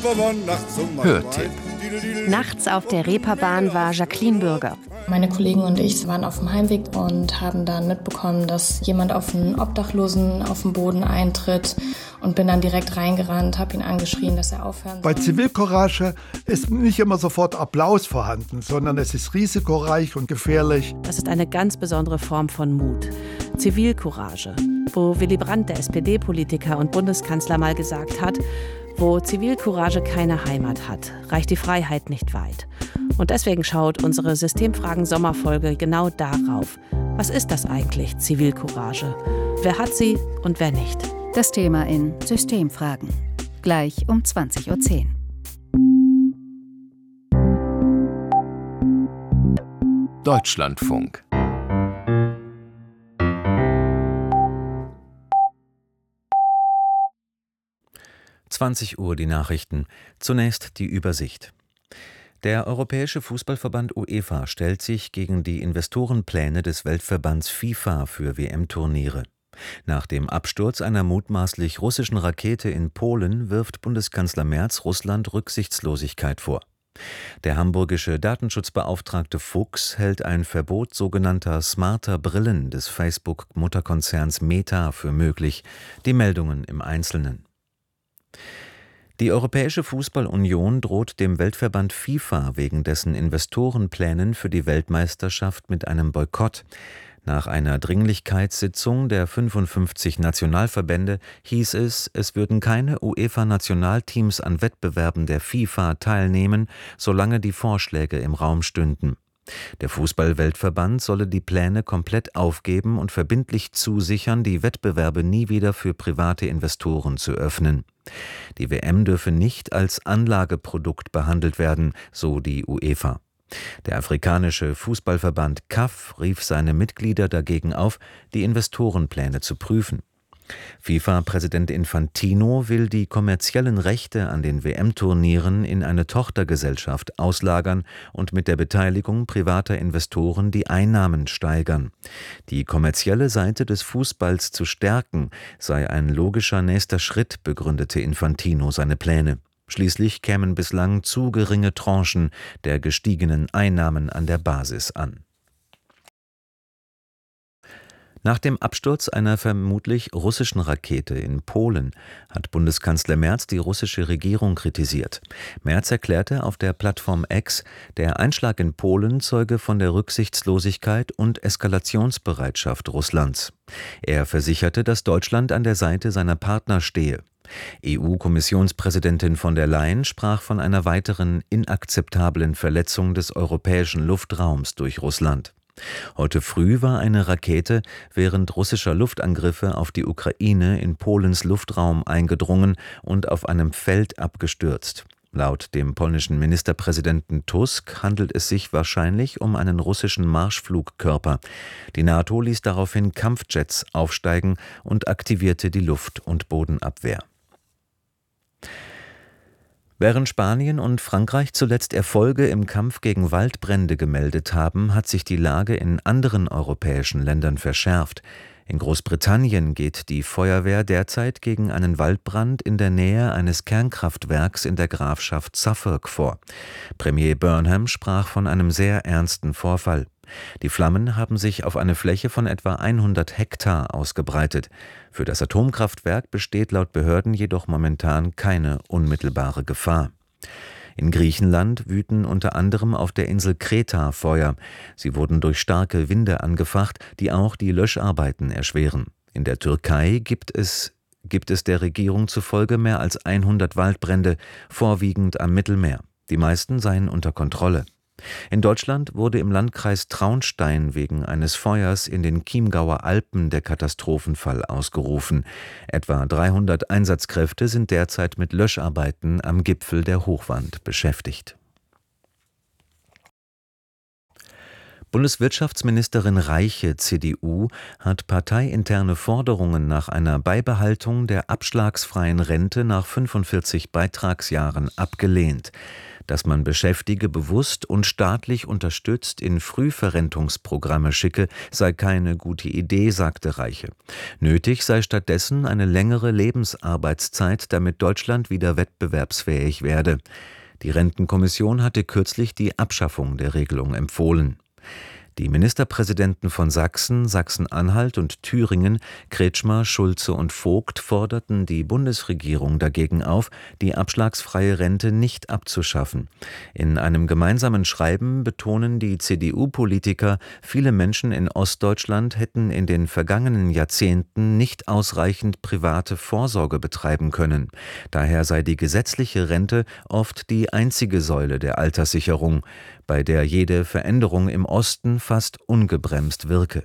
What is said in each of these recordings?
Hörtipp. Nachts auf der Reeperbahn war Jacqueline Bürger. Meine Kollegen und ich waren auf dem Heimweg und haben dann mitbekommen, dass jemand auf einen Obdachlosen auf dem Boden eintritt und bin dann direkt reingerannt, habe ihn angeschrien, dass er aufhören soll. Bei Zivilcourage ist nicht immer sofort Applaus vorhanden, sondern es ist risikoreich und gefährlich. Das ist eine ganz besondere Form von Mut. Zivilcourage. Wo Willy Brandt, der SPD-Politiker und Bundeskanzler, mal gesagt hat, wo Zivilcourage keine Heimat hat, reicht die Freiheit nicht weit. Und deswegen schaut unsere Systemfragen-Sommerfolge genau darauf. Was ist das eigentlich, Zivilcourage? Wer hat sie und wer nicht? Das Thema in Systemfragen. Gleich um 20.10 Uhr. Deutschlandfunk. Uhr die Nachrichten. Zunächst die Übersicht. Der Europäische Fußballverband UEFA stellt sich gegen die Investorenpläne des Weltverbands FIFA für WM-Turniere. Nach dem Absturz einer mutmaßlich russischen Rakete in Polen wirft Bundeskanzler Merz Russland Rücksichtslosigkeit vor. Der hamburgische Datenschutzbeauftragte Fuchs hält ein Verbot sogenannter smarter Brillen des Facebook-Mutterkonzerns Meta für möglich. Die Meldungen im Einzelnen. Die Europäische Fußballunion droht dem Weltverband FIFA wegen dessen Investorenplänen für die Weltmeisterschaft mit einem Boykott. Nach einer Dringlichkeitssitzung der 55 Nationalverbände hieß es, es würden keine UEFA-Nationalteams an Wettbewerben der FIFA teilnehmen, solange die Vorschläge im Raum stünden. Der Fußball-Weltverband solle die Pläne komplett aufgeben und verbindlich zusichern, die Wettbewerbe nie wieder für private Investoren zu öffnen. Die WM dürfe nicht als Anlageprodukt behandelt werden, so die UEFA. Der afrikanische Fußballverband CAF rief seine Mitglieder dagegen auf, die Investorenpläne zu prüfen. FIFA-Präsident Infantino will die kommerziellen Rechte an den WM-Turnieren in eine Tochtergesellschaft auslagern und mit der Beteiligung privater Investoren die Einnahmen steigern. Die kommerzielle Seite des Fußballs zu stärken, sei ein logischer nächster Schritt, begründete Infantino seine Pläne. Schließlich kämen bislang zu geringe Tranchen der gestiegenen Einnahmen an der Basis an. Nach dem Absturz einer vermutlich russischen Rakete in Polen hat Bundeskanzler Merz die russische Regierung kritisiert. Merz erklärte auf der Plattform X, der Einschlag in Polen zeuge von der Rücksichtslosigkeit und Eskalationsbereitschaft Russlands. Er versicherte, dass Deutschland an der Seite seiner Partner stehe. EU-Kommissionspräsidentin von der Leyen sprach von einer weiteren inakzeptablen Verletzung des europäischen Luftraums durch Russland. Heute früh war eine Rakete während russischer Luftangriffe auf die Ukraine in Polens Luftraum eingedrungen und auf einem Feld abgestürzt. Laut dem polnischen Ministerpräsidenten Tusk handelt es sich wahrscheinlich um einen russischen Marschflugkörper. Die NATO ließ daraufhin Kampfjets aufsteigen und aktivierte die Luft- und Bodenabwehr. Während Spanien und Frankreich zuletzt Erfolge im Kampf gegen Waldbrände gemeldet haben, hat sich die Lage in anderen europäischen Ländern verschärft. In Großbritannien geht die Feuerwehr derzeit gegen einen Waldbrand in der Nähe eines Kernkraftwerks in der Grafschaft Suffolk vor. Premier Burnham sprach von einem sehr ernsten Vorfall. Die Flammen haben sich auf eine Fläche von etwa 100 Hektar ausgebreitet. Für das Atomkraftwerk besteht laut Behörden jedoch momentan keine unmittelbare Gefahr. In Griechenland wüten unter anderem auf der Insel Kreta Feuer. Sie wurden durch starke Winde angefacht, die auch die Löscharbeiten erschweren. In der Türkei gibt es der Regierung zufolge mehr als 100 Waldbrände, vorwiegend am Mittelmeer. Die meisten seien unter Kontrolle. In Deutschland wurde im Landkreis Traunstein wegen eines Feuers in den Chiemgauer Alpen der Katastrophenfall ausgerufen. Etwa 300 Einsatzkräfte sind derzeit mit Löscharbeiten am Gipfel der Hochwand beschäftigt. Bundeswirtschaftsministerin Reiche, CDU, hat parteiinterne Forderungen nach einer Beibehaltung der abschlagsfreien Rente nach 45 Beitragsjahren abgelehnt. dass man Beschäftigte bewusst und staatlich unterstützt in Frühverrentungsprogramme schicke, sei keine gute Idee, sagte Reiche. Nötig sei stattdessen eine längere Lebensarbeitszeit, damit Deutschland wieder wettbewerbsfähig werde. Die Rentenkommission hatte kürzlich die Abschaffung der Regelung empfohlen. Die Ministerpräsidenten von Sachsen, Sachsen-Anhalt und Thüringen, Kretschmer, Schulze und Vogt, forderten die Bundesregierung dagegen auf, die abschlagsfreie Rente nicht abzuschaffen. In einem gemeinsamen Schreiben betonen die CDU-Politiker, viele Menschen in Ostdeutschland hätten in den vergangenen Jahrzehnten nicht ausreichend private Vorsorge betreiben können. Daher sei die gesetzliche Rente oft die einzige Säule der Alterssicherung, bei der jede Veränderung im Osten fast ungebremst wirke.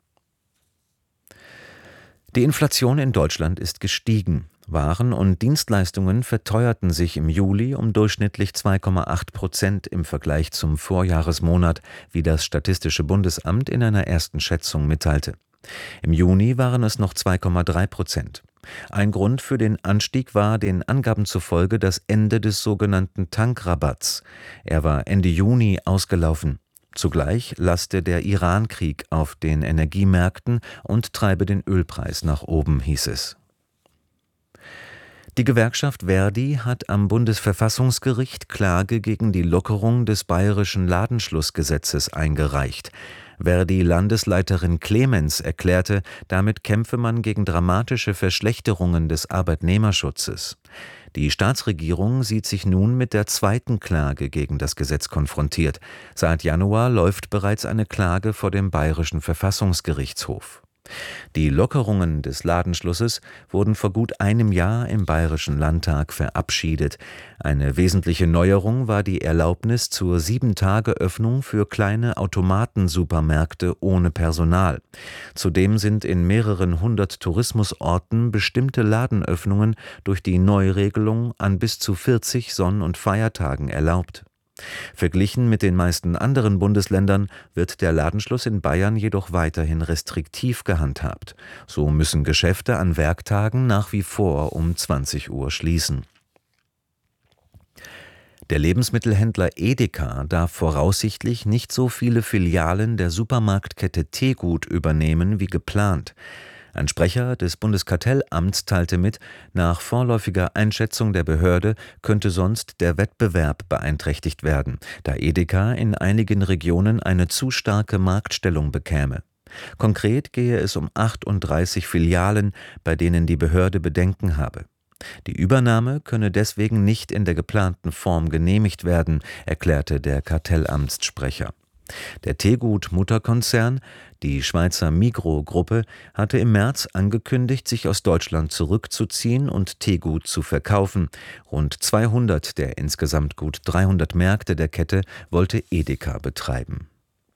Die Inflation in Deutschland ist gestiegen. Waren und Dienstleistungen verteuerten sich im Juli um durchschnittlich 2,8% im Vergleich zum Vorjahresmonat, wie das Statistische Bundesamt in einer ersten Schätzung mitteilte. Im Juni waren es noch 2,3%. Ein Grund für den Anstieg war den Angaben zufolge das Ende des sogenannten Tankrabatts. Er war Ende Juni ausgelaufen. Zugleich laste der Iran-Krieg auf den Energiemärkten und treibe den Ölpreis nach oben, hieß es. Die Gewerkschaft ver.di hat am Bundesverfassungsgericht Klage gegen die Lockerung des bayerischen Ladenschlussgesetzes eingereicht. ver.di-Landesleiterin Clemens erklärte, damit kämpfe man gegen dramatische Verschlechterungen des Arbeitnehmerschutzes. Die Staatsregierung sieht sich nun mit der zweiten Klage gegen das Gesetz konfrontiert. Seit Januar läuft bereits eine Klage vor dem Bayerischen Verfassungsgerichtshof. Die Lockerungen des Ladenschlusses wurden vor gut einem Jahr im Bayerischen Landtag verabschiedet. Eine wesentliche Neuerung war die Erlaubnis zur 7-Tage-Öffnung für kleine Automatensupermärkte ohne Personal. Zudem sind in mehreren 100 Tourismusorten bestimmte Ladenöffnungen durch die Neuregelung an bis zu 40 Sonn- und Feiertagen erlaubt. Verglichen mit den meisten anderen Bundesländern wird der Ladenschluss in Bayern jedoch weiterhin restriktiv gehandhabt. So müssen Geschäfte an Werktagen nach wie vor um 20 Uhr schließen. Der Lebensmittelhändler Edeka darf voraussichtlich nicht so viele Filialen der Supermarktkette Tegut übernehmen wie geplant. Ein Sprecher des Bundeskartellamts teilte mit, nach vorläufiger Einschätzung der Behörde könnte sonst der Wettbewerb beeinträchtigt werden, da Edeka in einigen Regionen eine zu starke Marktstellung bekäme. Konkret gehe es um 38 Filialen, bei denen die Behörde Bedenken habe. Die Übernahme könne deswegen nicht in der geplanten Form genehmigt werden, erklärte der Kartellamtssprecher. Der Tegut-Mutterkonzern, die Schweizer Migros-Gruppe, hatte im März angekündigt, sich aus Deutschland zurückzuziehen und Tegut zu verkaufen. Rund 200 der insgesamt gut 300 Märkte der Kette wollte Edeka betreiben.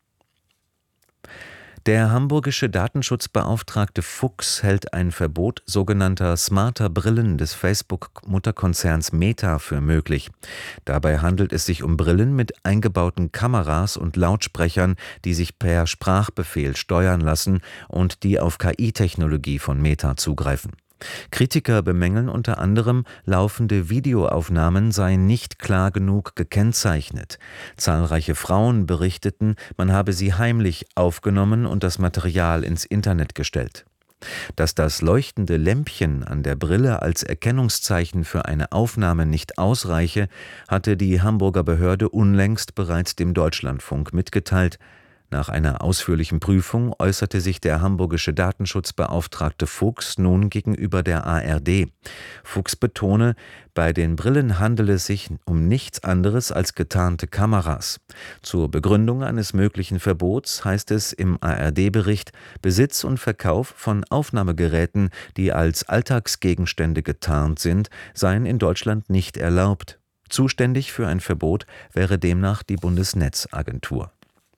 Der hamburgische Datenschutzbeauftragte Fuchs hält ein Verbot sogenannter smarter Brillen des Facebook-Mutterkonzerns Meta für möglich. Dabei handelt es sich um Brillen mit eingebauten Kameras und Lautsprechern, die sich per Sprachbefehl steuern lassen und die auf KI-Technologie von Meta zugreifen. Kritiker bemängeln unter anderem, laufende Videoaufnahmen seien nicht klar genug gekennzeichnet. Zahlreiche Frauen berichteten, man habe sie heimlich aufgenommen und das Material ins Internet gestellt. Dass das leuchtende Lämpchen an der Brille als Erkennungszeichen für eine Aufnahme nicht ausreiche, hatte die Hamburger Behörde unlängst bereits dem Deutschlandfunk mitgeteilt. Nach einer ausführlichen Prüfung äußerte sich der hamburgische Datenschutzbeauftragte Fuchs nun gegenüber der ARD. Fuchs betone, bei den Brillen handele es sich um nichts anderes als getarnte Kameras. Zur Begründung eines möglichen Verbots heißt es im ARD-Bericht, Besitz und Verkauf von Aufnahmegeräten, die als Alltagsgegenstände getarnt sind, seien in Deutschland nicht erlaubt. Zuständig für ein Verbot wäre demnach die Bundesnetzagentur.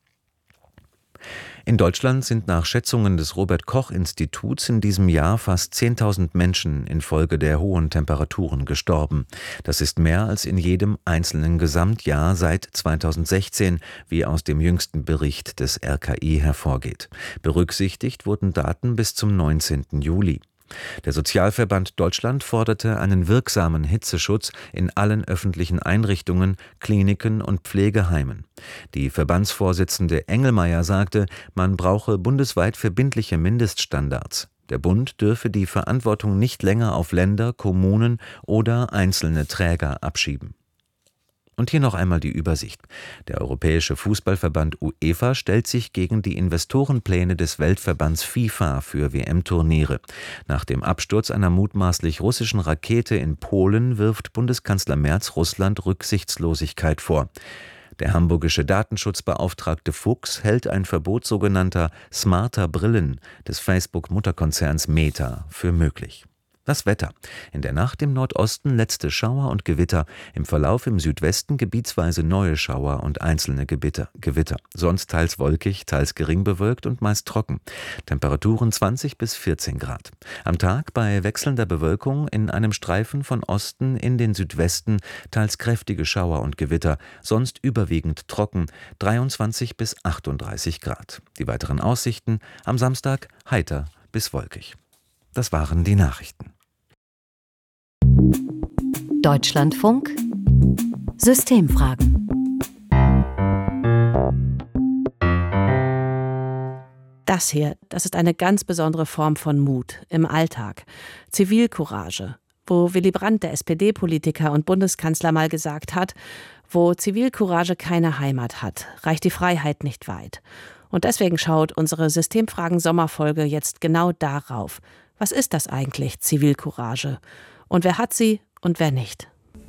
In Deutschland sind nach Schätzungen des Robert-Koch-Instituts in diesem Jahr fast 10.000 Menschen infolge der hohen Temperaturen gestorben. Das ist mehr als in jedem einzelnen Gesamtjahr seit 2016, wie aus dem jüngsten Bericht des RKI hervorgeht. Berücksichtigt wurden Daten bis zum 19. Juli. Der Sozialverband Deutschland forderte einen wirksamen Hitzeschutz in allen öffentlichen Einrichtungen, Kliniken und Pflegeheimen. Die Verbandsvorsitzende Engelmeier sagte, man brauche bundesweit verbindliche Mindeststandards. Der Bund dürfe die Verantwortung nicht länger auf Länder, Kommunen oder einzelne Träger abschieben. Und hier noch einmal die Übersicht. Der Europäische Fußballverband UEFA stellt sich gegen die Investorenpläne des Weltverbands FIFA für WM-Turniere. Nach dem Absturz einer mutmaßlich russischen Rakete in Polen wirft Bundeskanzler Merz Russland Rücksichtslosigkeit vor. Der hamburgische Datenschutzbeauftragte Fuchs hält ein Verbot sogenannter smarter Brillen des Facebook-Mutterkonzerns Meta für möglich. Das Wetter. In der Nacht im Nordosten letzte Schauer und Gewitter, im Verlauf im Südwesten gebietsweise neue Schauer und einzelne Gewitter. Sonst teils wolkig, teils gering bewölkt und meist trocken. Temperaturen 20 bis 14 Grad. Am Tag bei wechselnder Bewölkung in einem Streifen von Osten in den Südwesten teils kräftige Schauer und Gewitter, sonst überwiegend trocken, 23 bis 38 Grad. Die weiteren Aussichten am Samstag heiter bis wolkig. Das waren die Nachrichten. Deutschlandfunk Systemfragen. Das hier, das ist eine ganz besondere Form von Mut im Alltag. Zivilcourage. Wo Willy Brandt, der SPD-Politiker und Bundeskanzler, mal gesagt hat, wo Zivilcourage keine Heimat hat, reicht die Freiheit nicht weit. Und deswegen schaut unsere Systemfragen-Sommerfolge jetzt genau darauf. Was ist das eigentlich, Zivilcourage? Und wer hat sie und wer nicht?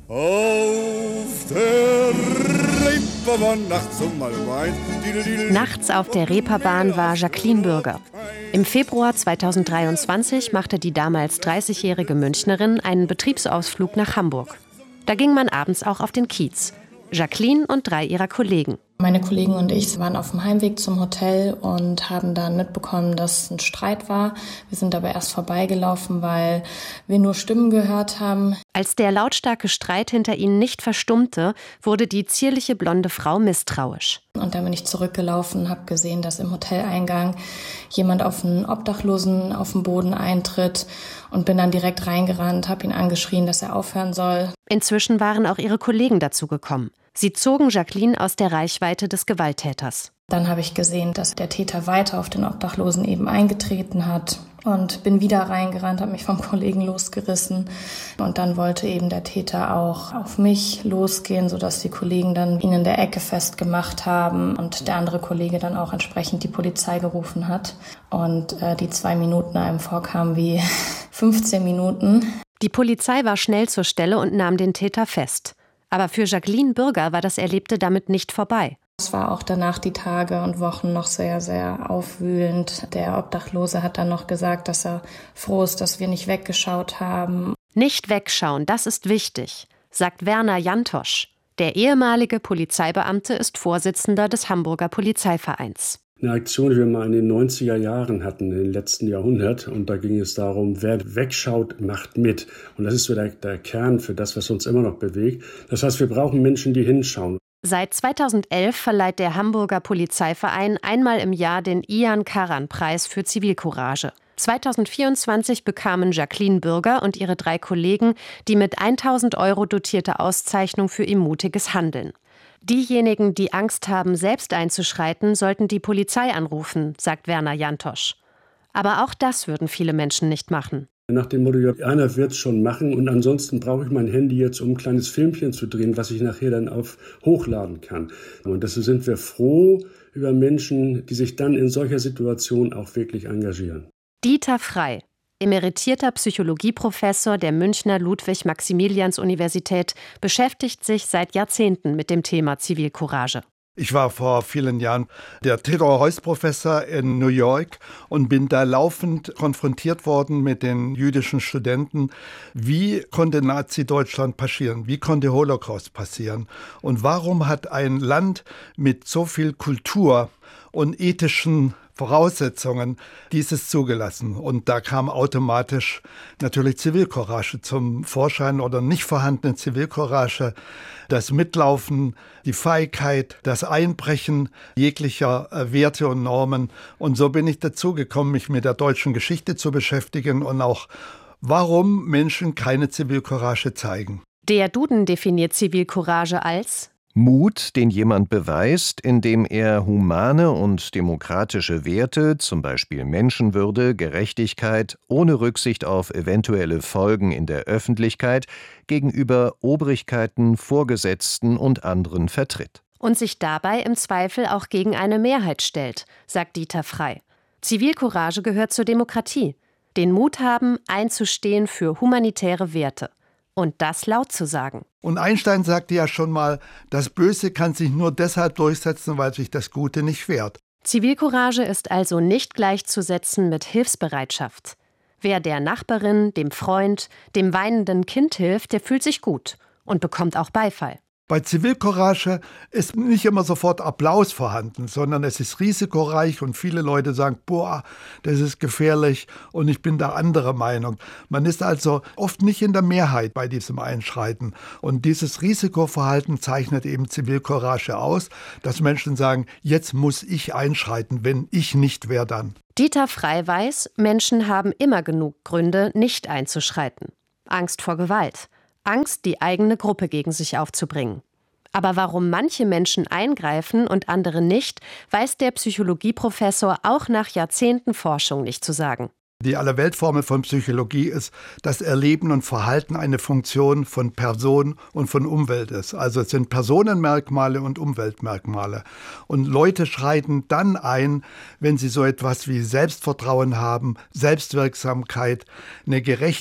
Auf der Reeperbahn nachts um 1:30. Nachts auf der Reeperbahn war Jacqueline Bürger. Im Februar 2023 machte die damals 30-jährige Münchnerin einen Betriebsausflug nach Hamburg. Da ging man abends auch auf den Kiez. Jacqueline und 3 ihrer Kollegen. Meine Kollegen und ich waren auf dem Heimweg zum Hotel und haben dann mitbekommen, dass ein Streit war. Wir sind aber erst vorbeigelaufen, weil wir nur Stimmen gehört haben. Als der lautstarke Streit hinter ihnen nicht verstummte, wurde die zierliche blonde Frau misstrauisch. Und dann bin ich zurückgelaufen und habe gesehen, dass im Hoteleingang jemand auf einen Obdachlosen auf dem Boden eintritt und bin dann direkt reingerannt, habe ihn angeschrien, dass er aufhören soll. Inzwischen waren auch ihre Kollegen dazu gekommen. Sie zogen Jacqueline aus der Reichweite des Gewalttäters. Dann habe ich gesehen, dass der Täter weiter auf den Obdachlosen eben eingetreten hat und bin wieder reingerannt, habe mich vom Kollegen losgerissen. Und dann wollte eben der Täter auch auf mich losgehen, sodass die Kollegen dann ihn in der Ecke festgemacht haben und der andere Kollege dann auch entsprechend die Polizei gerufen hat. Und die 2 Minuten einem vorkamen wie 15 Minuten. Die Polizei war schnell zur Stelle und nahm den Täter fest. Aber für Jacqueline Bürger war das Erlebte damit nicht vorbei. Es war auch danach die Tage und Wochen noch sehr, sehr aufwühlend. Der Obdachlose hat dann noch gesagt, dass er froh ist, dass wir nicht weggeschaut haben. Nicht wegschauen, das ist wichtig, sagt Werner Jantosch. Der ehemalige Polizeibeamte ist Vorsitzender des Hamburger Polizeivereins. Eine Aktion, die wir mal in den 90er Jahren hatten, im letzten Jahrhundert. Und da ging es darum, wer wegschaut, macht mit. Und das ist so der Kern für das, was uns immer noch bewegt. Das heißt, wir brauchen Menschen, die hinschauen. Seit 2011 verleiht der Hamburger Polizeiverein einmal im Jahr den Ian-Karan-Preis für Zivilcourage. 2024 bekamen Jacqueline Bürger und ihre 3 Kollegen die mit 1.000 € dotierte Auszeichnung für ihr mutiges Handeln. Diejenigen, die Angst haben, selbst einzuschreiten, sollten die Polizei anrufen, sagt Werner Jantosch. Aber auch das würden viele Menschen nicht machen. Nach dem Motto, einer wird es schon machen und ansonsten brauche ich mein Handy jetzt, um ein kleines Filmchen zu drehen, was ich nachher dann hochladen kann. Und deshalb sind wir froh über Menschen, die sich dann in solcher Situation auch wirklich engagieren. Dieter Frey, emeritierter Psychologieprofessor der Münchner Ludwig-Maximilians-Universität, beschäftigt sich seit Jahrzehnten mit dem Thema Zivilcourage. Ich war vor vielen Jahren der Theodor Heuss-Professor in New York und bin da laufend konfrontiert worden mit den jüdischen Studenten. Wie konnte Nazi-Deutschland passieren? Wie konnte Holocaust passieren? Und warum hat ein Land mit so viel Kultur und ethischen Voraussetzungen dieses zugelassen. Und da kam automatisch natürlich Zivilcourage zum Vorschein oder nicht vorhandene Zivilcourage, das Mitlaufen, die Feigheit, das Einbrechen jeglicher Werte und Normen. Und so bin ich dazu gekommen, mich mit der deutschen Geschichte zu beschäftigen und auch, warum Menschen keine Zivilcourage zeigen. Der Duden definiert Zivilcourage als Mut, den jemand beweist, indem er humane und demokratische Werte, zum Beispiel Menschenwürde, Gerechtigkeit, ohne Rücksicht auf eventuelle Folgen in der Öffentlichkeit, gegenüber Obrigkeiten, Vorgesetzten und anderen vertritt. Und sich dabei im Zweifel auch gegen eine Mehrheit stellt, sagt Dieter Frey. Zivilcourage gehört zur Demokratie. Den Mut haben, einzustehen für humanitäre Werte. Und das laut zu sagen. Und Einstein sagte ja schon mal, das Böse kann sich nur deshalb durchsetzen, weil sich das Gute nicht wehrt. Zivilcourage ist also nicht gleichzusetzen mit Hilfsbereitschaft. Wer der Nachbarin, dem Freund, dem weinenden Kind hilft, der fühlt sich gut und bekommt auch Beifall. Bei Zivilcourage ist nicht immer sofort Applaus vorhanden, sondern es ist risikoreich und viele Leute sagen, boah, das ist gefährlich und ich bin da anderer Meinung. Man ist also oft nicht in der Mehrheit bei diesem Einschreiten. Und dieses Risikoverhalten zeichnet eben Zivilcourage aus, dass Menschen sagen, jetzt muss ich einschreiten, wenn ich nicht, wer dann? Dieter Frey weiß, Menschen haben immer genug Gründe, nicht einzuschreiten. Angst vor Gewalt. Angst, die eigene Gruppe gegen sich aufzubringen. Aber warum manche Menschen eingreifen und andere nicht, weiß der Psychologieprofessor auch nach Jahrzehnten Forschung nicht zu sagen. Die Allerweltformel von Psychologie ist, dass Erleben und Verhalten eine Funktion von Person und von Umwelt ist. Also es sind Personenmerkmale und Umweltmerkmale. Und Leute schreiten dann ein, wenn sie so etwas wie Selbstvertrauen haben, Selbstwirksamkeit, eine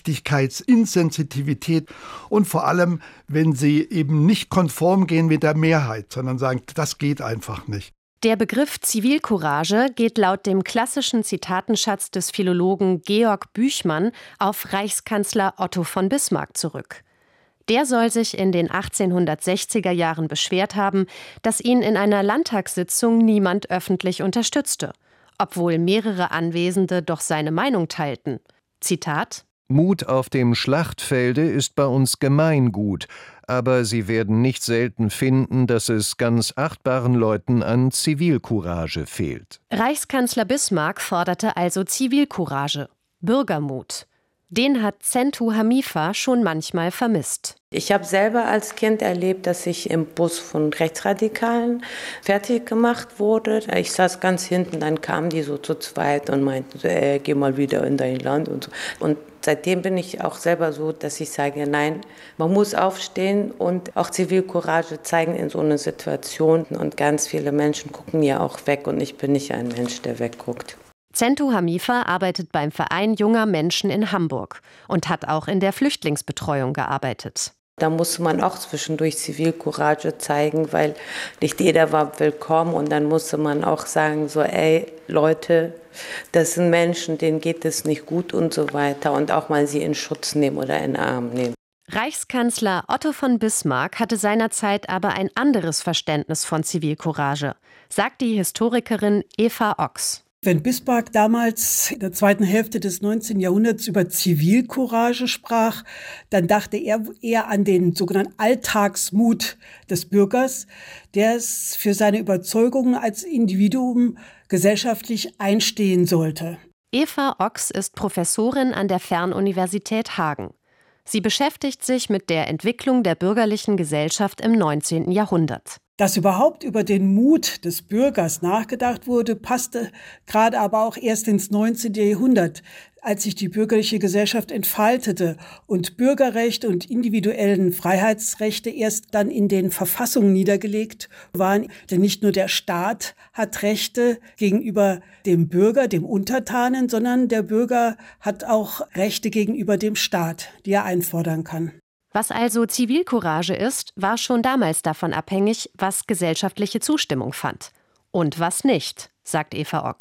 Gerechtigkeitsinsensitivität und vor allem, wenn sie eben nicht konform gehen mit der Mehrheit, sondern sagen, das geht einfach nicht. Der Begriff Zivilcourage geht laut dem klassischen Zitatenschatz des Philologen Georg Büchmann auf Reichskanzler Otto von Bismarck zurück. Der soll sich in den 1860er Jahren beschwert haben, dass ihn in einer Landtagssitzung niemand öffentlich unterstützte, obwohl mehrere Anwesende doch seine Meinung teilten. Zitat: Mut auf dem Schlachtfelde ist bei uns Gemeingut, aber Sie werden nicht selten finden, dass es ganz achtbaren Leuten an Zivilcourage fehlt. Reichskanzler Bismarck forderte also Zivilcourage, Bürgermut. Den hat Zentu Hamifa schon manchmal vermisst. Ich habe selber als Kind erlebt, dass ich im Bus von Rechtsradikalen fertig gemacht wurde. Ich saß ganz hinten, dann kamen die so zu zweit und meinten so, geh mal wieder in dein Land und so. Und seitdem bin ich auch selber so, dass ich sage, nein, man muss aufstehen und auch Zivilcourage zeigen in so einer Situation. Und ganz viele Menschen gucken ja auch weg und ich bin nicht ein Mensch, der wegguckt. Zentu Hamifa arbeitet beim Verein junger Menschen in Hamburg und hat auch in der Flüchtlingsbetreuung gearbeitet. Da musste man auch zwischendurch Zivilcourage zeigen, weil nicht jeder war willkommen. Und dann musste man auch sagen, so, ey, Leute, das sind Menschen, denen geht es nicht gut und so weiter. Und auch mal sie in Schutz nehmen oder in den Arm nehmen. Reichskanzler Otto von Bismarck hatte seinerzeit aber ein anderes Verständnis von Zivilcourage, sagt die Historikerin Eva Ochs. Wenn Bismarck damals in der zweiten Hälfte des 19. Jahrhunderts über Zivilcourage sprach, dann dachte er eher an den sogenannten Alltagsmut des Bürgers, der es für seine Überzeugungen als Individuum gesellschaftlich einstehen sollte. Eva Ochs ist Professorin an der Fernuniversität Hagen. Sie beschäftigt sich mit der Entwicklung der bürgerlichen Gesellschaft im 19. Jahrhundert. Dass überhaupt über den Mut des Bürgers nachgedacht wurde, passte gerade aber auch erst ins 19. Jahrhundert, als sich die bürgerliche Gesellschaft entfaltete und Bürgerrechte und individuellen Freiheitsrechte erst dann in den Verfassungen niedergelegt waren. Denn nicht nur der Staat hat Rechte gegenüber dem Bürger, dem Untertanen, sondern der Bürger hat auch Rechte gegenüber dem Staat, die er einfordern kann. Was also Zivilcourage ist, war schon damals davon abhängig, was gesellschaftliche Zustimmung fand. Und was nicht, sagt Eva Ochs.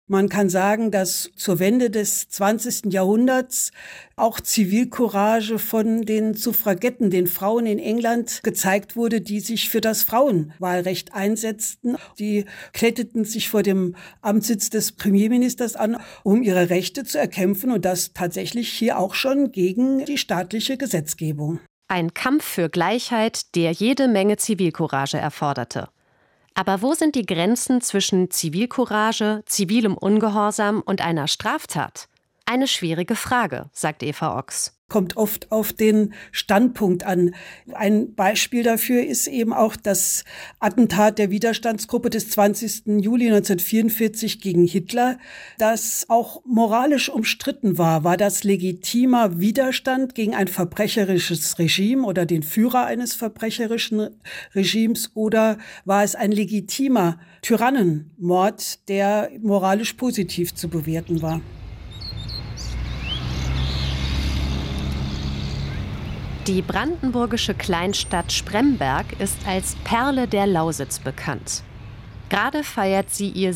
Man kann sagen, dass zur Wende des 20. Jahrhunderts auch Zivilcourage von den Suffragetten, den Frauen in England, gezeigt wurde, die sich für das Frauenwahlrecht einsetzten. Die kletteten sich vor dem Amtssitz des Premierministers an, um ihre Rechte zu erkämpfen, und das tatsächlich hier auch schon gegen die staatliche Gesetzgebung. Ein Kampf für Gleichheit, der jede Menge Zivilcourage erforderte. Aber wo sind die Grenzen zwischen Zivilcourage, zivilem Ungehorsam und einer Straftat? Eine schwierige Frage, sagt Eva Ochs. Kommt oft auf den Standpunkt an. Ein Beispiel dafür ist eben auch das Attentat der Widerstandsgruppe des 20. Juli 1944 gegen Hitler, das auch moralisch umstritten war. War das legitimer Widerstand gegen ein verbrecherisches Regime oder den Führer eines verbrecherischen Regimes, oder war es ein legitimer Tyrannenmord, der moralisch positiv zu bewerten war? Die brandenburgische Kleinstadt Spremberg ist als Perle der Lausitz bekannt. Gerade feiert sie ihr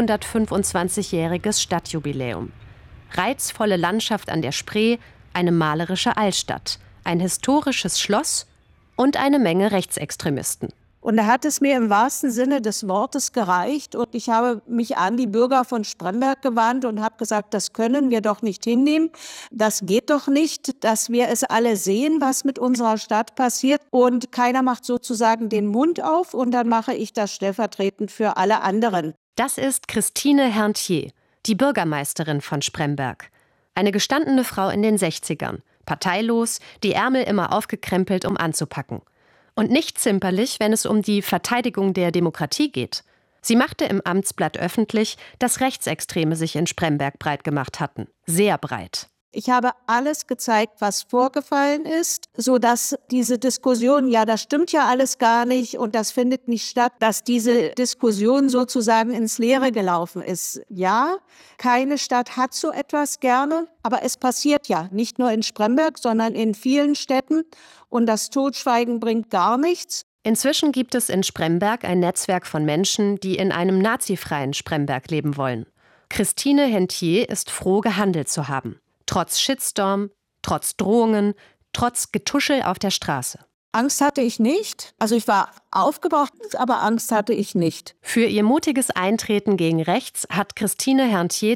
725-jähriges Stadtjubiläum. Reizvolle Landschaft an der Spree, eine malerische Altstadt, ein historisches Schloss und eine Menge Rechtsextremisten. Und da hat es mir im wahrsten Sinne des Wortes gereicht. Und ich habe mich an die Bürger von Spremberg gewandt und habe gesagt, das können wir doch nicht hinnehmen. Das geht doch nicht, dass wir es alle sehen, was mit unserer Stadt passiert. Und keiner macht sozusagen den Mund auf, und dann mache ich das stellvertretend für alle anderen. Das ist Christine Herntier, die Bürgermeisterin von Spremberg. Eine gestandene Frau in den 60ern, parteilos, die Ärmel immer aufgekrempelt, um anzupacken. Und nicht zimperlich, wenn es um die Verteidigung der Demokratie geht. Sie machte im Amtsblatt öffentlich, dass Rechtsextreme sich in Spremberg breit gemacht hatten. Sehr breit. Ich habe alles gezeigt, was vorgefallen ist, sodass diese Diskussion, ja, das stimmt ja alles gar nicht und das findet nicht statt, dass diese Diskussion sozusagen ins Leere gelaufen ist. Ja, keine Stadt hat so etwas gerne, aber es passiert ja nicht nur in Spremberg, sondern in vielen Städten, und das Totschweigen bringt gar nichts. Inzwischen gibt es in Spremberg ein Netzwerk von Menschen, die in einem nazifreien Spremberg leben wollen. Christine Herntier ist froh, gehandelt zu haben. Trotz Shitstorm, trotz Drohungen, trotz Getuschel auf der Straße. Angst hatte ich nicht. Also ich war aufgebracht, aber Angst hatte ich nicht. Für ihr mutiges Eintreten gegen rechts hat Christine Herntier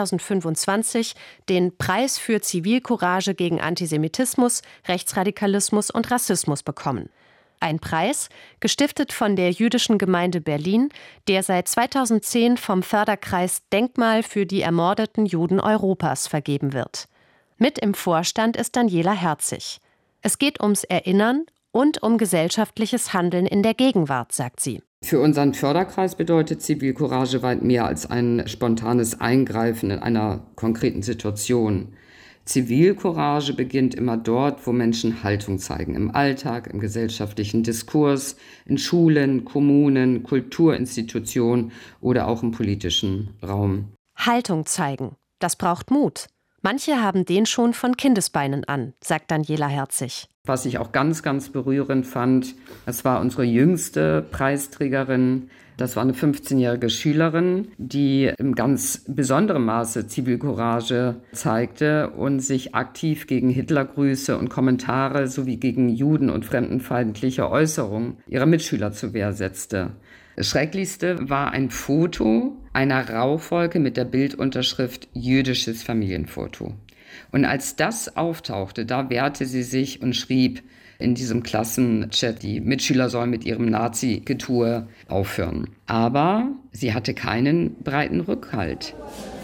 2025 den Preis für Zivilcourage gegen Antisemitismus, Rechtsradikalismus und Rassismus bekommen. Ein Preis, gestiftet von der Jüdischen Gemeinde Berlin, der seit 2010 vom Förderkreis Denkmal für die ermordeten Juden Europas vergeben wird. Mit im Vorstand ist Daniela Herzig. Es geht ums Erinnern und um gesellschaftliches Handeln in der Gegenwart, sagt sie. Für unseren Förderkreis bedeutet Zivilcourage weit mehr als ein spontanes Eingreifen in einer konkreten Situation. Zivilcourage beginnt immer dort, wo Menschen Haltung zeigen, im Alltag, im gesellschaftlichen Diskurs, in Schulen, Kommunen, Kulturinstitutionen oder auch im politischen Raum. Haltung zeigen, das braucht Mut. Manche haben den schon von Kindesbeinen an, sagt Daniela Herzig. Was ich auch ganz, ganz berührend fand, das war unsere jüngste Preisträgerin. Das war eine 15-jährige Schülerin, die im ganz besonderen Maße Zivilcourage zeigte und sich aktiv gegen Hitlergrüße und Kommentare sowie gegen Juden- und fremdenfeindliche Äußerungen ihrer Mitschüler zur Wehr setzte. Das Schrecklichste war ein Foto einer Rauchwolke mit der Bildunterschrift „Jüdisches Familienfoto". Und als das auftauchte, da wehrte sie sich und schrieb in diesem Klassenchat, die Mitschüler sollen mit ihrem Nazi-Getue aufhören. Aber sie hatte keinen breiten Rückhalt.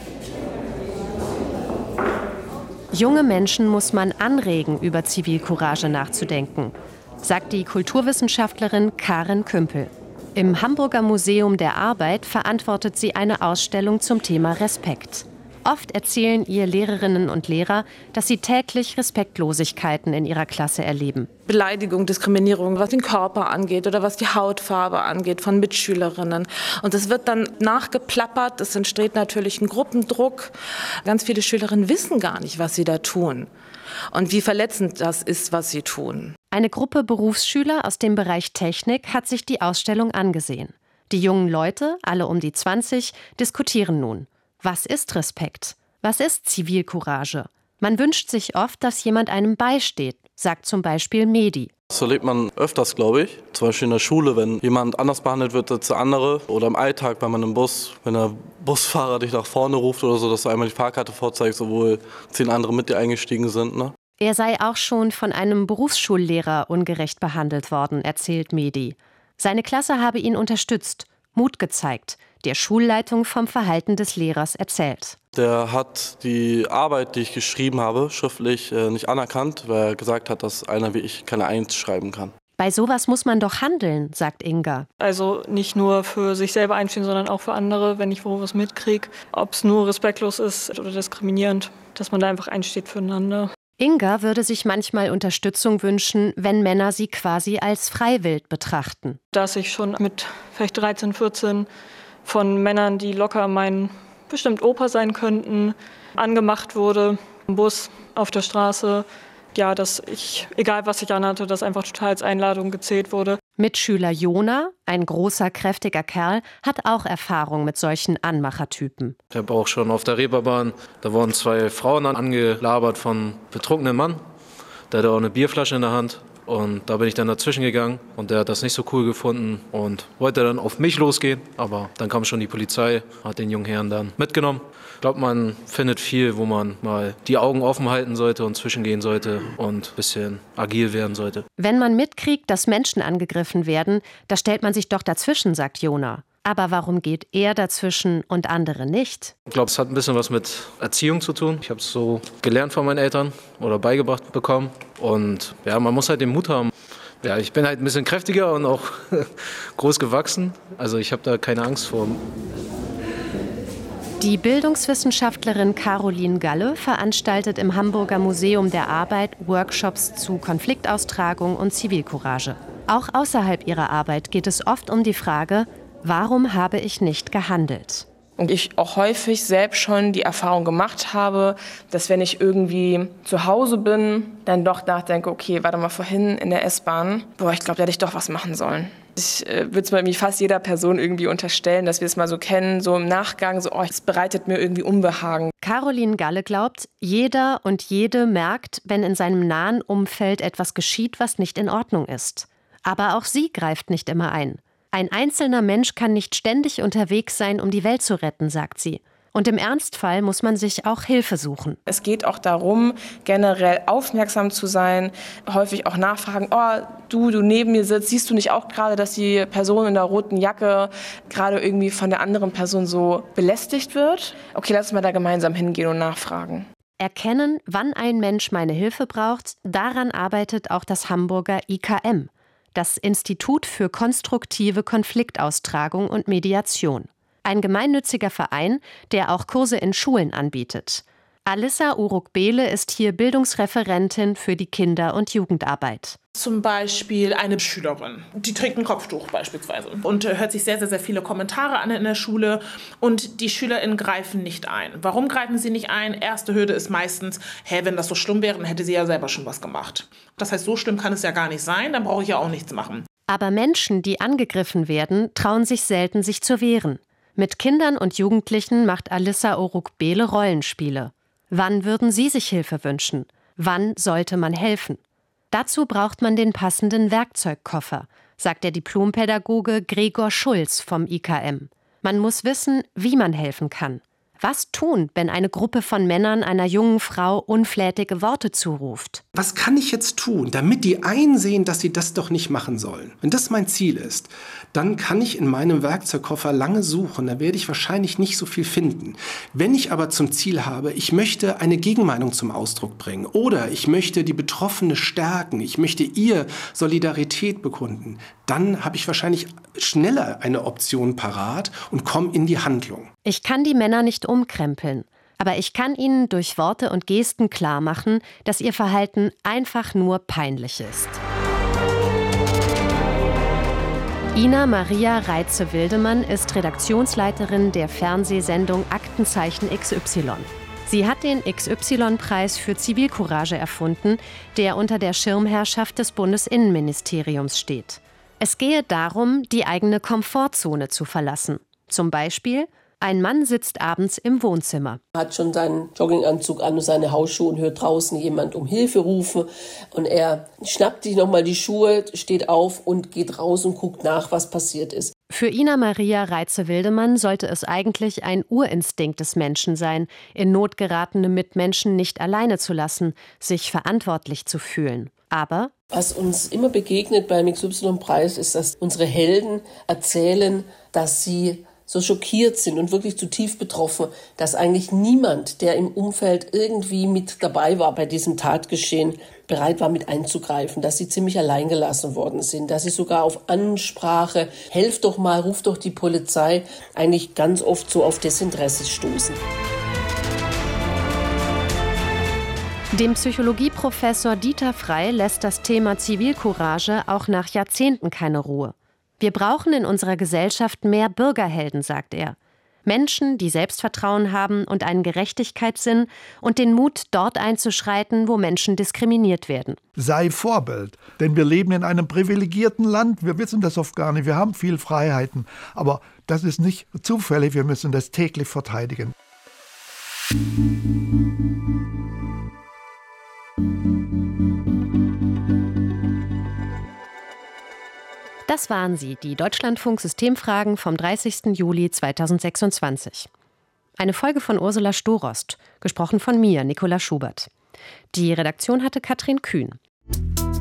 Junge Menschen muss man anregen, über Zivilcourage nachzudenken, sagt die Kulturwissenschaftlerin Karin Kümpel. Im Hamburger Museum der Arbeit verantwortet sie eine Ausstellung zum Thema Respekt. Oft erzählen ihr Lehrerinnen und Lehrer, dass sie täglich Respektlosigkeiten in ihrer Klasse erleben. Beleidigung, Diskriminierung, was den Körper angeht oder was die Hautfarbe angeht von Mitschülerinnen. Und das wird dann nachgeplappert, es entsteht natürlich ein Gruppendruck. Ganz viele Schülerinnen wissen gar nicht, was sie da tun und wie verletzend das ist, was sie tun. Eine Gruppe Berufsschüler aus dem Bereich Technik hat sich die Ausstellung angesehen. Die jungen Leute, alle um die 20, diskutieren nun. Was ist Respekt? Was ist Zivilcourage? Man wünscht sich oft, dass jemand einem beisteht, sagt zum Beispiel Mehdi. Das erlebt man öfters, glaube ich. Zum Beispiel in der Schule, wenn jemand anders behandelt wird als der andere. Oder im Alltag, wenn man im Bus, wenn der Busfahrer dich nach vorne ruft oder so, dass du einmal die Fahrkarte vorzeigst, obwohl 10 andere mit dir eingestiegen sind. Ne? Er sei auch schon von einem Berufsschullehrer ungerecht behandelt worden, erzählt Mehdi. Seine Klasse habe ihn unterstützt, Mut gezeigt, der Schulleitung vom Verhalten des Lehrers erzählt. Der hat die Arbeit, die ich geschrieben habe, schriftlich nicht anerkannt, weil er gesagt hat, dass einer wie ich keine 1 schreiben kann. Bei sowas muss man doch handeln, sagt Inga. Also nicht nur für sich selber einstehen, sondern auch für andere, wenn ich wo was mitkriege. Ob es nur respektlos ist oder diskriminierend, dass man da einfach einsteht füreinander. Inga würde sich manchmal Unterstützung wünschen, wenn Männer sie quasi als Freiwild betrachten. Dass ich schon mit vielleicht 13, 14 von Männern, die locker mein bestimmt Opa sein könnten, angemacht wurde, im Bus, auf der Straße. Ja, dass ich, egal was ich anhatte, das einfach total als Einladung gezählt wurde. Mitschüler Jona, ein großer, kräftiger Kerl, hat auch Erfahrung mit solchen Anmachertypen. Ich habe auch schon auf der Reeperbahn, da wurden 2 Frauen angelabert von einem betrunkenen Mann. Der hatte auch eine Bierflasche in der Hand. Und da bin ich dann dazwischen gegangen und der hat das nicht so cool gefunden und wollte dann auf mich losgehen. Aber dann kam schon die Polizei, hat den jungen Herrn dann mitgenommen. Ich glaube, man findet viel, wo man mal die Augen offen halten sollte und zwischengehen sollte und ein bisschen agil werden sollte. Wenn man mitkriegt, dass Menschen angegriffen werden, da stellt man sich doch dazwischen, sagt Jona. Aber warum geht er dazwischen und andere nicht? Ich glaube, es hat ein bisschen was mit Erziehung zu tun. Ich habe es so gelernt von meinen Eltern oder beigebracht bekommen. Und ja, man muss halt den Mut haben. Ja, ich bin halt ein bisschen kräftiger und auch groß gewachsen. Also ich habe da keine Angst vor. Die Bildungswissenschaftlerin Caroline Galle veranstaltet im Hamburger Museum der Arbeit Workshops zu Konfliktaustragung und Zivilcourage. Auch außerhalb ihrer Arbeit geht es oft um die Frage, warum habe ich nicht gehandelt? Und ich auch häufig selbst schon die Erfahrung gemacht habe, dass wenn ich irgendwie zu Hause bin, dann doch nachdenke, okay, warte mal, vorhin in der S-Bahn, ich glaube, da hätte ich doch was machen sollen. Ich würde es mal fast jeder Person irgendwie unterstellen, dass wir es mal so kennen, so im Nachgang, so, es bereitet mir irgendwie Unbehagen. Caroline Galle glaubt, jeder und jede merkt, wenn in seinem nahen Umfeld etwas geschieht, was nicht in Ordnung ist. Aber auch sie greift nicht immer ein. Ein einzelner Mensch kann nicht ständig unterwegs sein, um die Welt zu retten, sagt sie. Und im Ernstfall muss man sich auch Hilfe suchen. Es geht auch darum, generell aufmerksam zu sein, häufig auch nachfragen, du neben mir sitzt, siehst du nicht auch gerade, dass die Person in der roten Jacke gerade irgendwie von der anderen Person so belästigt wird? Okay, lass uns mal da gemeinsam hingehen und nachfragen. Erkennen, wann ein Mensch meine Hilfe braucht, daran arbeitet auch das Hamburger IKM. Das Institut für konstruktive Konfliktaustragung und Mediation. Ein gemeinnütziger Verein, der auch Kurse in Schulen anbietet. Alissa Uruk-Behle ist hier Bildungsreferentin für die Kinder- und Jugendarbeit. Zum Beispiel eine Schülerin, die trägt ein Kopftuch beispielsweise und hört sich sehr, sehr, sehr viele Kommentare an in der Schule und die SchülerInnen greifen nicht ein. Warum greifen sie nicht ein? Erste Hürde ist meistens, wenn das so schlimm wäre, dann hätte sie ja selber schon was gemacht. Das heißt, so schlimm kann es ja gar nicht sein, dann brauche ich ja auch nichts machen. Aber Menschen, die angegriffen werden, trauen sich selten, sich zu wehren. Mit Kindern und Jugendlichen macht Alissa Uruk-Behle Rollenspiele. Wann würden Sie sich Hilfe wünschen? Wann sollte man helfen? Dazu braucht man den passenden Werkzeugkoffer, sagt der Diplompädagoge Gregor Schulz vom IKM. Man muss wissen, wie man helfen kann. Was tun, wenn eine Gruppe von Männern einer jungen Frau unflätige Worte zuruft? Was kann ich jetzt tun, damit die einsehen, dass sie das doch nicht machen sollen? Wenn das mein Ziel ist, dann kann ich in meinem Werkzeugkoffer lange suchen, da werde ich wahrscheinlich nicht so viel finden. Wenn ich aber zum Ziel habe, ich möchte eine Gegenmeinung zum Ausdruck bringen oder ich möchte die Betroffene stärken, ich möchte ihr Solidarität bekunden, dann habe ich wahrscheinlich schneller eine Option parat und komme in die Handlung. Ich kann die Männer nicht umkrempeln, aber ich kann ihnen durch Worte und Gesten klarmachen, dass ihr Verhalten einfach nur peinlich ist. Ina Maria Reitze-Wildemann ist Redaktionsleiterin der Fernsehsendung Aktenzeichen XY. Sie hat den XY-Preis für Zivilcourage erfunden, der unter der Schirmherrschaft des Bundesinnenministeriums steht. Es gehe darum, die eigene Komfortzone zu verlassen. Zum Beispiel Ein Mann sitzt abends im Wohnzimmer. Er hat schon seinen Jogginganzug an und seine Hausschuhe und hört draußen jemand um Hilfe rufen. Und er schnappt sich nochmal die Schuhe, steht auf und geht raus und guckt nach, was passiert ist. Für Ina Maria Reitze-Wildemann sollte es eigentlich ein Urinstinkt des Menschen sein, in Not geratene Mitmenschen nicht alleine zu lassen, sich verantwortlich zu fühlen. Aber was uns immer begegnet beim XY-Preis ist, dass unsere Helden erzählen, dass sie so schockiert sind und wirklich zutiefst betroffen, dass eigentlich niemand, der im Umfeld irgendwie mit dabei war bei diesem Tatgeschehen, bereit war, mit einzugreifen, dass sie ziemlich alleingelassen worden sind, dass sie sogar auf Ansprache, helft doch mal, ruft doch die Polizei, eigentlich ganz oft so auf Desinteresse stoßen. Dem Psychologieprofessor Dieter Frey lässt das Thema Zivilcourage auch nach Jahrzehnten keine Ruhe. Wir brauchen in unserer Gesellschaft mehr Bürgerhelden, sagt er. Menschen, die Selbstvertrauen haben und einen Gerechtigkeitssinn und den Mut, dort einzuschreiten, wo Menschen diskriminiert werden. Sei Vorbild, denn wir leben in einem privilegierten Land. Wir wissen das oft gar nicht. Wir haben viel Freiheiten, aber das ist nicht zufällig. Wir müssen das täglich verteidigen. Das waren sie, die Deutschlandfunk-Systemfragen vom 30. Juli 2026. Eine Folge von Ursula Storost, gesprochen von mir, Nicola Schubert. Die Redaktion hatte Katrin Kühn.